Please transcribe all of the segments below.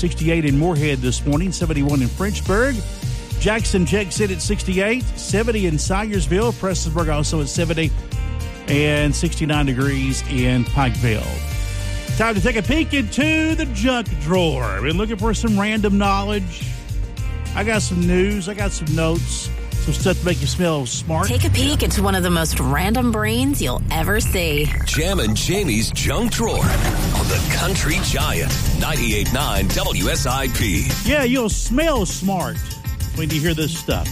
68 in Moorhead this morning, 71 in Frenchburg. Jackson checks in at 68, 70 in Syersville. Prestonsburg also at 70, and 69 degrees in Pikeville. Time to take a peek into the junk drawer. Been looking for some random knowledge. I got some news. I got some notes. Some stuff to make you smell smart. Take a peek into one of the most random brains you'll ever see. Jam and Jamie's Junk Drawer on the Country Giant, 98.9 WSIP. Yeah, you'll smell smart when you hear this stuff.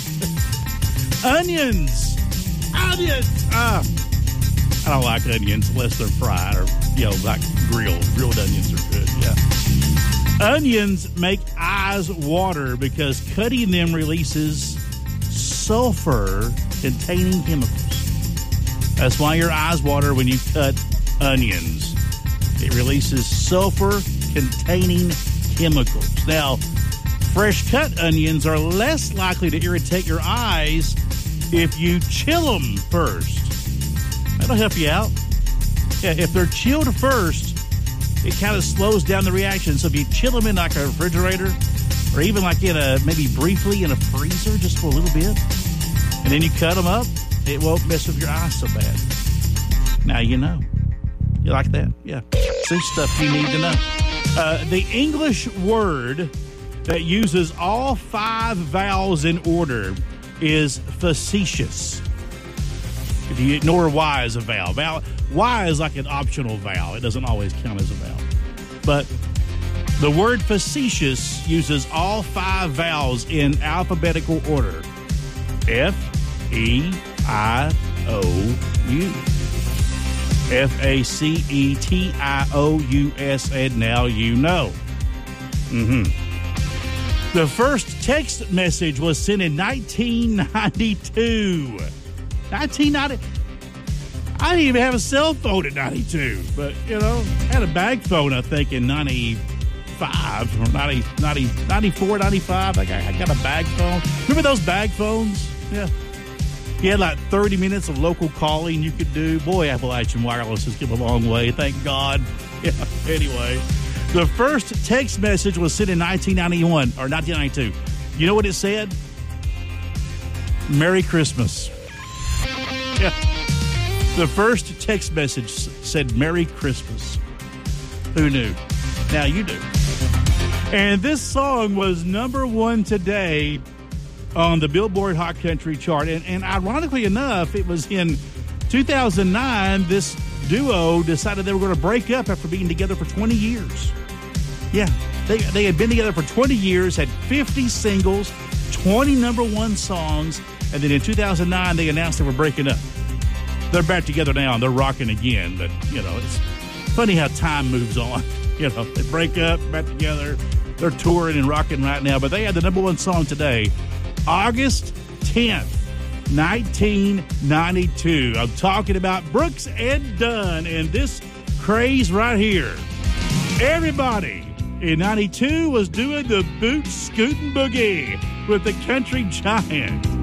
Onions. I don't like onions unless they're fried or, like grilled. Grilled onions are good, yeah. Onions make eyes water because cutting them releases sulfur-containing chemicals. That's why your eyes water when you cut onions. It releases sulfur-containing chemicals. Now, fresh-cut onions are less likely to irritate your eyes if you chill them first. That'll help you out. Yeah, if they're chilled first, it kind of slows down the reaction. So if you chill them in like a refrigerator, or even like maybe briefly in a freezer just for a little bit, and then you cut them up, it won't mess with your eyes so bad. Now you know. You like that? Yeah. See, stuff you need to know. The English word that uses all 5 vowels in order is facetious. If you ignore Y as a vowel. Y is like an optional vowel. It doesn't always count as a vowel. But the word facetious uses all 5 vowels in alphabetical order. F-E-I-O-U. F-A-C-E-T-I-O-U-S, and now you know. The first text message was sent in 1992. 1990. I didn't even have a cell phone in 92, but, I had a bag phone, I think, in 95 or 94, 95. I got a bag phone. Remember those bag phones? Yeah. You had like 30 minutes of local calling you could do. Boy, Appalachian Wireless has come a long way. Thank God. Yeah. Anyway, the first text message was sent in 1991 or 1992. You know what it said? Merry Christmas. Yeah. The first text message said Merry Christmas. Who knew? Now you do. And this song was number 1 today on the Billboard Hot Country chart. And ironically enough, it was in 2009, this duo decided they were going to break up after being together for 20 years. Yeah, they had been together for 20 years, had 50 singles, 20 number 1 songs, and then in 2009, they announced they were breaking up. They're back together now, and they're rocking again. But, it's funny how time moves on. They break up, back together. They're touring and rocking right now. But they had the number 1 song today, August 10th, 1992. I'm talking about Brooks and Dunn and this craze right here. Everybody in 92 was doing the boot scootin' boogie with the Country Giant.